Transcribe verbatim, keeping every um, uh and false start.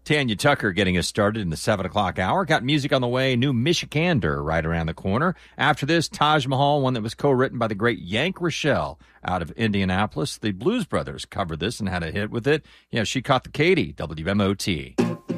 Tanya Tucker getting us started in the seven o'clock hour. Got music on the way. New Michigander right around the corner. After this, Taj Mahal, one that was co-written by the great Yank Rochelle out of Indianapolis. The Blues Brothers covered this and had a hit with it. Yeah, She Caught the Katy, W M O T.